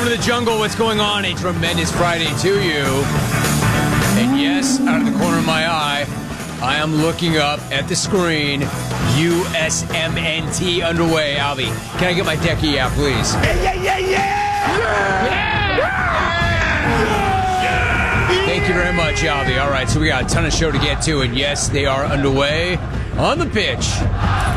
Welcome to the jungle. What's going on? A tremendous Friday to you. And yes, out of the corner of my eye, I am looking up at the screen. USMNT underway. Albie, can I get my decky out, please? Thank you very much, Albie. All right, so we got a ton of show to get to, and yes, they are underway on the pitch.